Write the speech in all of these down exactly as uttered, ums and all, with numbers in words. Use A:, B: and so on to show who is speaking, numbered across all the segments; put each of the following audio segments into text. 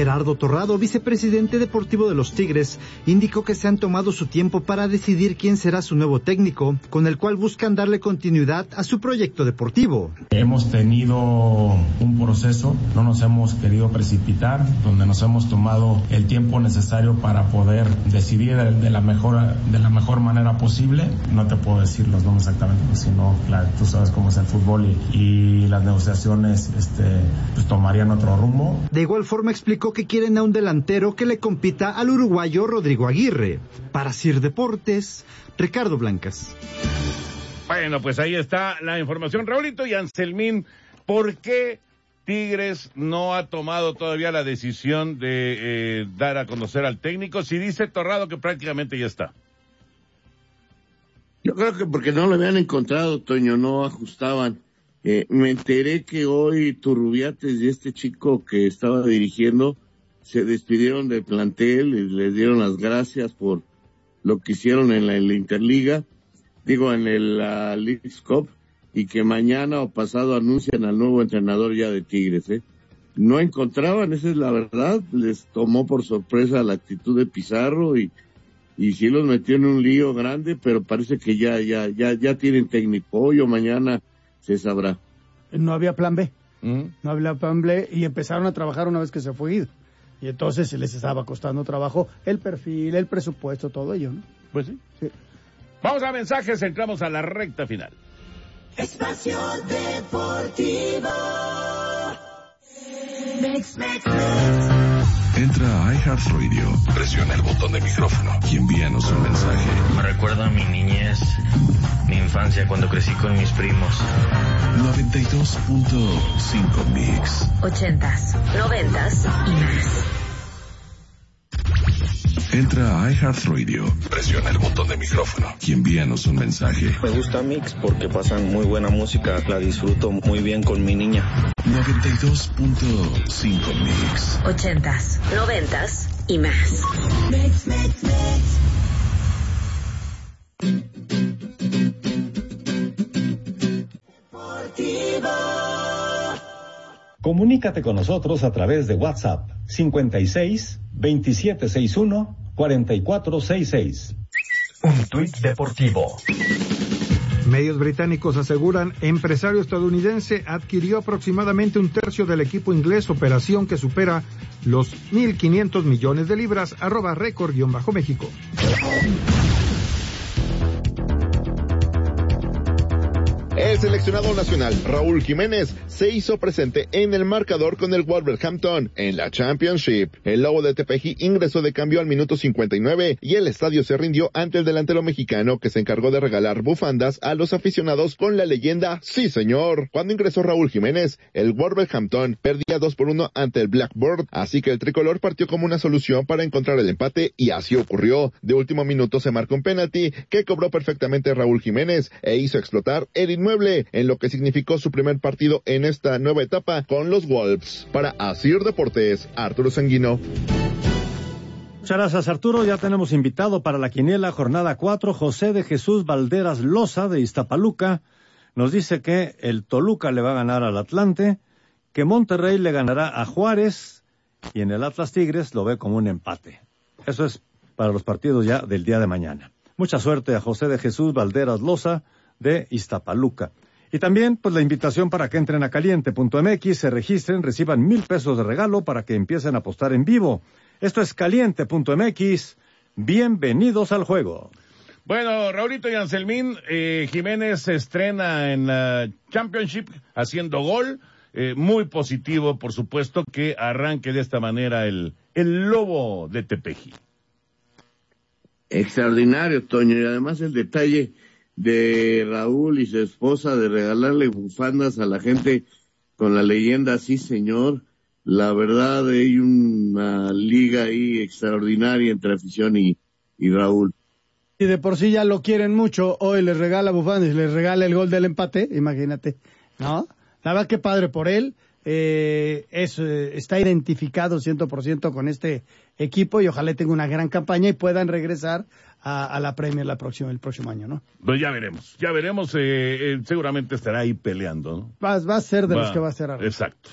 A: Gerardo Torrado, vicepresidente deportivo de los Tigres, indicó que se han tomado su tiempo para decidir quién será su nuevo técnico, con el cual buscan darle continuidad a su proyecto deportivo.
B: Hemos tenido un proceso, no nos hemos querido precipitar, donde nos hemos tomado el tiempo necesario para poder decidir de la mejor, de la mejor manera posible. No te puedo decir los nombres exactamente, sino, claro, tú sabes cómo es el fútbol y, y las negociaciones este, pues, tomarían otro rumbo.
A: De igual forma explicó que quieren a un delantero que le compita al uruguayo Rodrigo Aguirre. Para Sir Deportes, Ricardo Blancas.
C: Bueno, pues ahí está la información. Raulito y Anselmín, ¿por qué Tigres no ha tomado todavía la decisión de eh, dar a conocer al técnico? Si dice Torrado que prácticamente ya está.
D: Yo creo que porque no lo habían encontrado, Toño, no ajustaban. Eh, me enteré que hoy Turrubiates y este chico que estaba dirigiendo se despidieron del plantel y les dieron las gracias por lo que hicieron en la, en la Interliga, digo en el uh, Leagues Cup, y que mañana o pasado anuncian al nuevo entrenador ya de Tigres. ¿eh? No encontraban, esa es la verdad, les tomó por sorpresa la actitud de Pizarro y y sí los metió en un lío grande, pero parece que ya ya ya ya tienen técnico. Hoy o mañana se sabrá.
E: No había plan B.
C: ¿Mm?
E: No había plan B y empezaron a trabajar una vez que se fue Guido. Y entonces se les estaba costando trabajo el perfil, el presupuesto, todo ello, ¿no?
C: Pues sí.
E: Sí.
C: Vamos a mensajes, entramos a la recta final.
F: Espacio Deportivo. Mix, mix, mix.
G: Entra a iHeartRadio, presiona el botón de micrófono y envíanos un mensaje.
H: Me recuerda a mi niñez, mi infancia cuando crecí con mis primos.
G: noventa y dos punto cinco Mix.
I: Ochentas, noventas y más.
G: Entra a iHeartRadio, presiona el botón de micrófono y envíanos un mensaje.
H: Me gusta Mix porque pasan muy buena música, la disfruto muy bien con mi niña.
G: noventa y dos punto cinco Mix.
I: Ochentas, noventas y más.
F: Mix, mix, mix. Deportivo.
J: Comunícate con nosotros a través de WhatsApp cincuenta y seis, veintisiete sesenta y uno, cuarenta y cuatro sesenta y seis.
K: Un tuit deportivo.
L: Medios británicos aseguran empresario estadounidense adquirió aproximadamente un tercio del equipo inglés, operación que supera los mil quinientos millones de libras, arroba récord-méxico.
M: El seleccionado nacional Raúl Jiménez se hizo presente en el marcador con el Wolverhampton en la Championship. El Lobo de Tepeji ingresó de cambio al minuto cincuenta y nueve y el estadio se rindió ante el delantero mexicano que se encargó de regalar bufandas a los aficionados con la leyenda "Sí señor". Cuando ingresó Raúl Jiménez, el Wolverhampton perdía dos por uno ante el Blackburn, así que el tricolor partió como una solución para encontrar el empate y así ocurrió. De último minuto se marcó un penalti que cobró perfectamente Raúl Jiménez e hizo explotar el inmueble en lo que significó su primer partido en esta nueva etapa con los Wolves. Para Asir Deportes, Arturo Sanguino.
N: Muchas gracias, Arturo. Ya tenemos invitado para la quiniela jornada cuatro, José de Jesús Valderas Loza de Iztapaluca. Nos dice que el Toluca le va a ganar al Atlante, que Monterrey le ganará a Juárez y en el Atlas Tigres lo ve como un empate. Eso es para los partidos ya del día de mañana. Mucha suerte a José de Jesús Valderas Loza de Iztapaluca. Y también, pues, la invitación para que entren a caliente punto m x, se registren, reciban mil pesos de regalo para que empiecen a apostar en vivo. Esto es caliente punto m x. Bienvenidos al juego.
C: Bueno, Raulito y Anselmín, eh, Jiménez se estrena en la Championship haciendo gol. Eh, muy positivo, por supuesto, que arranque de esta manera el, el Lobo de Tepeji.
D: Extraordinario, Toño, y además el detalle de Raúl y su esposa de regalarle bufandas a la gente con la leyenda "Sí señor". La verdad, hay una liga ahí extraordinaria entre afición y, y Raúl.
E: Y de por sí ya lo quieren mucho, hoy les regala bufandas y les regala el gol del empate, imagínate, ¿no? La verdad que padre por él, eh, es, eh, está identificado cien por ciento con este equipo y ojalá tenga una gran campaña y puedan regresar a, a la Premier la próxima, el próximo año, ¿no?
C: Pues ya veremos, ya veremos, eh, eh, seguramente estará ahí peleando, ¿no?
E: Va, va a ser de
C: va,
E: los que va a ser ahora.
C: Exacto.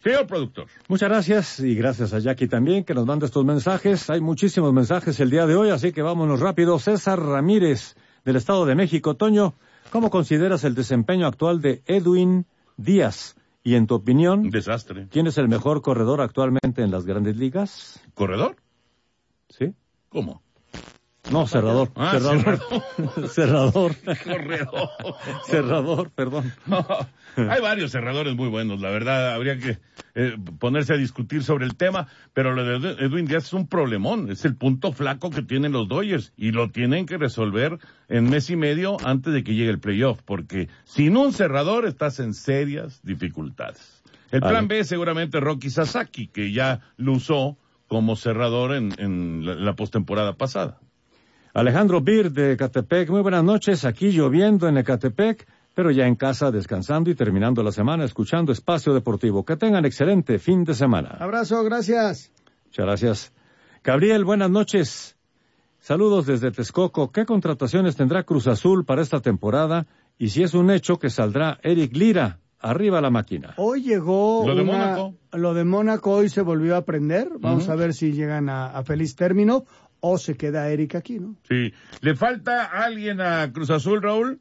C: Señor productor.
N: Muchas gracias y gracias a Jackie también que nos manda estos mensajes. Hay muchísimos mensajes el día de hoy, así que vámonos rápido. César Ramírez, del Estado de México. Toño, ¿cómo consideras el desempeño actual de Edwin Díaz? Y en tu opinión,
C: desastre.
N: ¿Quién es el mejor corredor actualmente en las grandes ligas?
C: ¿Corredor?
N: ¿Sí?
C: ¿Cómo?
N: No, cerrador.
C: Ah,
N: cerrador. Cerrador.
C: Corredor.
N: Cerrador, perdón.
C: No, hay varios cerradores muy buenos, la verdad, habría que eh, ponerse a discutir sobre el tema, pero lo de Edwin Díaz es un problemón, es el punto flaco que tienen los Dodgers y lo tienen que resolver en mes y medio antes de que llegue el playoff, porque sin un cerrador estás en serias dificultades. El plan B seguramente Rocky Sasaki, que ya lo usó como cerrador en, en la, la postemporada pasada.
N: Alejandro Bir de Ecatepec, muy buenas noches, aquí lloviendo en Ecatepec, pero ya en casa descansando y terminando la semana escuchando Espacio Deportivo. Que tengan excelente fin de semana.
E: Abrazo, gracias.
N: Muchas gracias. Gabriel, buenas noches. Saludos desde Texcoco. ¿Qué contrataciones tendrá Cruz Azul para esta temporada? Y si es un hecho que saldrá Eric Lira, arriba la máquina.
E: Hoy llegó
C: lo de
E: una,
C: Mónaco.
E: Lo de Mónaco hoy se volvió a aprender. Vamos uh-huh. a ver si llegan a, a feliz término. O se queda Eric aquí, ¿no?
C: Sí. ¿Le falta alguien a Cruz Azul, Raúl?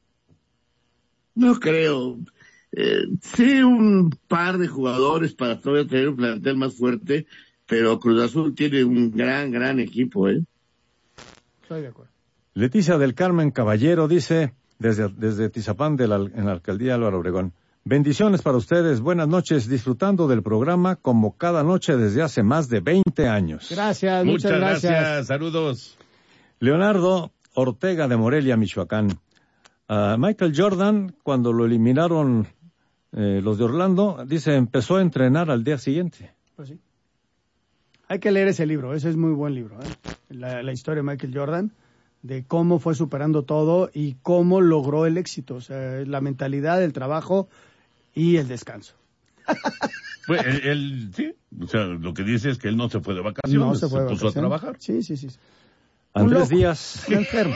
D: No creo. Eh, sí, un par de jugadores para todavía tener un plantel más fuerte, pero Cruz Azul tiene un gran, gran equipo, ¿eh?
E: Estoy de acuerdo.
N: Leticia del Carmen Caballero dice, desde, desde Tizapán de la, en la alcaldía Álvaro Obregón, bendiciones para ustedes, buenas noches, disfrutando del programa como cada noche desde hace más de veinte años.
E: Gracias,
C: muchas,
E: muchas
C: gracias.
E: gracias.
C: Saludos.
N: Leonardo Ortega de Morelia, Michoacán. Uh, Michael Jordan, cuando lo eliminaron eh, los de Orlando, dice, empezó a entrenar al día siguiente.
E: Pues sí. Hay que leer ese libro, ese es muy buen libro, ¿eh? La, la historia de Michael Jordan, de cómo fue superando todo y cómo logró el éxito. O sea, la mentalidad, el trabajo y el descanso.
C: Pues él, él, sí, o sea, lo que dice es que él no se fue de vacaciones,
E: no se, fue
C: se
E: de
C: puso
E: vacaciones.
C: a trabajar.
E: Sí, sí, sí.
N: Andrés Díaz.
E: enfermo.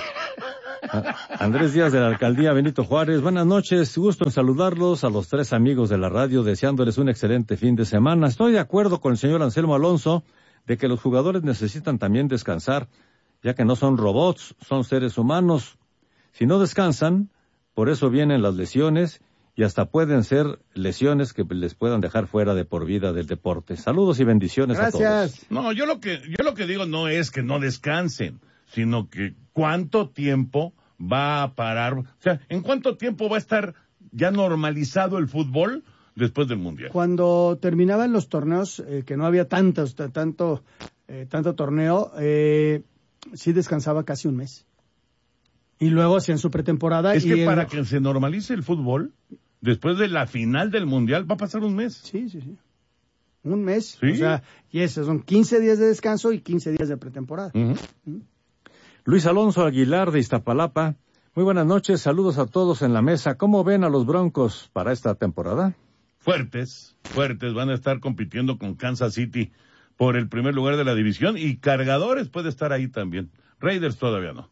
N: Andrés Díaz de la Alcaldía Benito Juárez. Buenas noches, gusto en saludarlos a los tres amigos de la radio, deseándoles un excelente fin de semana. Estoy de acuerdo con el señor Anselmo Alonso de que los jugadores necesitan también descansar, ya que no son robots, son seres humanos. Si no descansan, por eso vienen las lesiones y hasta pueden ser lesiones que les puedan dejar fuera de por vida del deporte. Saludos y bendiciones
E: Gracias.
N: a todos.
C: No, yo lo que yo lo que digo no es que no descansen, sino que cuánto tiempo va a parar, o sea, ¿en cuánto tiempo va a estar ya normalizado el fútbol después del Mundial?
E: Cuando terminaban los torneos, eh, que no había tantos, t- tanto, eh, tanto torneo, eh, sí descansaba casi un mes. Y luego hacían su pretemporada.
C: Es
E: y
C: que
E: el...
C: para que se normalice el fútbol, después de la final del Mundial, va a pasar un mes.
E: Sí, sí, sí. Un mes.
C: ¿Sí?
E: O sea, y esos son quince días de descanso y quince días de pretemporada.
C: Uh-huh.
E: ¿Mm?
N: Luis Alonso Aguilar de Iztapalapa. Muy buenas noches, saludos a todos en la mesa. ¿Cómo ven a los Broncos para esta temporada?
C: Fuertes, fuertes, van a estar compitiendo con Kansas City por el primer lugar de la división y Cargadores puede estar ahí también. Raiders todavía no.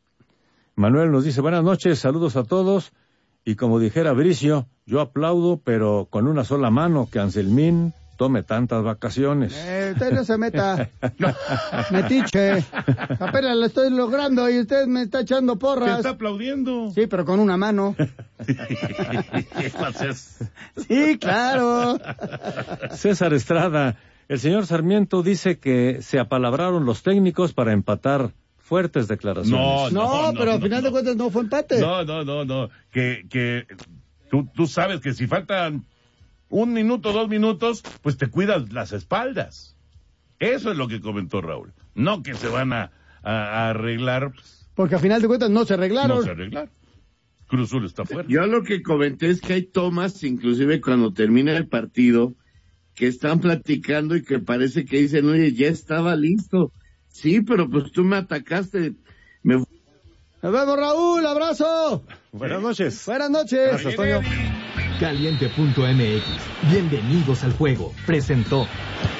N: Manuel nos dice, buenas noches, saludos a todos. Y como dijera Bricio, yo aplaudo, pero con una sola mano, que Anselmín tome tantas vacaciones.
E: Eh, usted no se meta. Metiche. Apenas lo estoy logrando y usted me está echando porras.
C: Te está aplaudiendo.
E: Sí, pero con una mano. Sí, claro.
N: César Estrada, el señor Sarmiento dice que se apalabraron los técnicos para empatar. Fuertes declaraciones.
C: No,
E: No,
C: no,
E: pero
C: no,
E: al final
C: no.
E: de cuentas no fue empate.
C: No, no, no, no. Que, que tú, tú sabes que si faltan un minuto, dos minutos, pues te cuidas las espaldas. Eso es lo que comentó Raúl. No que se van a, a, a arreglar.
E: Porque al final de cuentas no se arreglaron.
C: No se arreglaron. Cruz Azul está fuera.
D: Yo lo que comenté es que hay tomas, inclusive cuando termina el partido, que están platicando y que parece que dicen, oye, ya estaba listo. Sí, pero pues tú me atacaste. Me...
E: Nos vemos, Raúl, abrazo.
N: Buenas noches.
E: Buenas noches.
N: Gracias, Toño.
K: Caliente punto m x. Bienvenidos al juego. Presentó